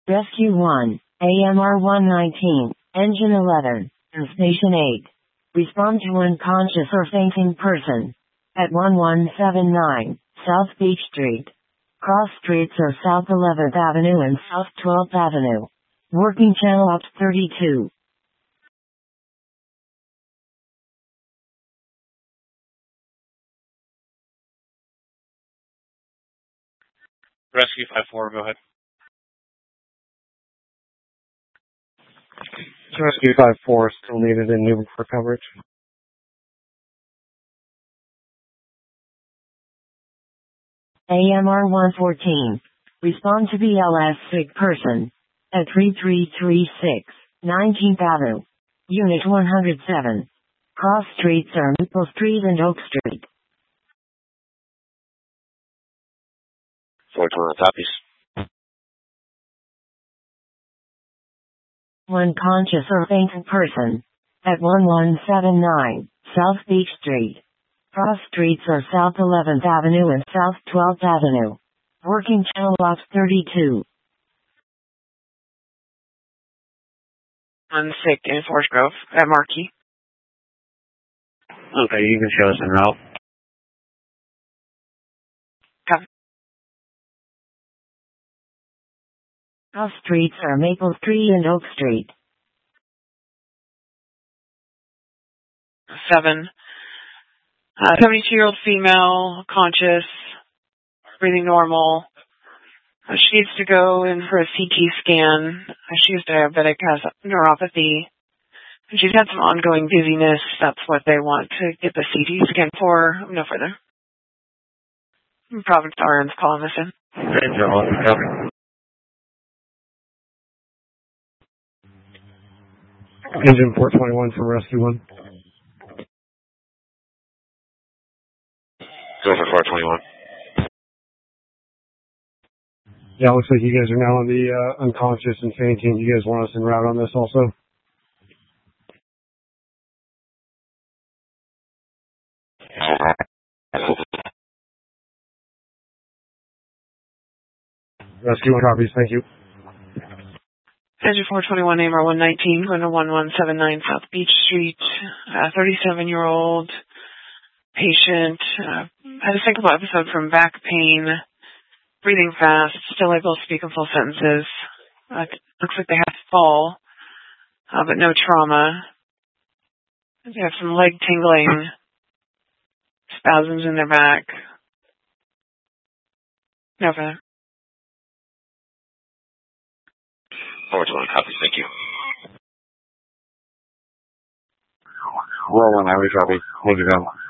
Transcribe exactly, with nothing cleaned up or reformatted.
Rescue one, A M R one nineteen, Engine eleven, and Station eight. Respond to unconscious or fainting person. At one one seven nine, South Beach Street. Cross streets are South eleventh Avenue and South twelfth Avenue. Working channel up thirty-two. Rescue five four, go ahead. Rescue five four still needed in Newburgh for coverage. A M R one fourteen. Respond to B L S sick person. At three three three six, nineteenth Avenue. Unit one hundred seven. Cross streets are Maple Street and Oak Street. four twenty copies. Unconscious or fainting person. At one one seven nine, South Beach Street. Cross streets are South eleventh Avenue and South twelfth Avenue. Working channel lock thirty-two. I'm sick in Forest Grove at Marquee. Okay, you can show us en route. Copy. Cross streets are Maple Street and Oak Street. Seven. Uh, seventy-two-year-old female, conscious, breathing normal. Uh, she needs to go in for a C T scan. Uh, she's diabetic, has neuropathy. And she's had some ongoing dizziness. That's what they want to get the C T scan for. No further. Providence R N's calling this in. Engine four twenty-one for Rescue one. Go for four twenty-one. Yeah, it looks like you guys are now on the uh, unconscious and fainting. You guys want us en route on this also? Rescue one copies, thank you. Engine four twenty-one, A M R one nineteen, going to one one seven nine South Beach Street. Uh, thirty-seven-year-old patient. Uh, had a single episode from back pain. Breathing fast, still able to speak in full sentences. Uh, looks like they have to fall, uh, but no trauma. They have some leg tingling, spasms in their back. No further. four twenty copies, thank you. Roll on highway copy. Thank you, Val.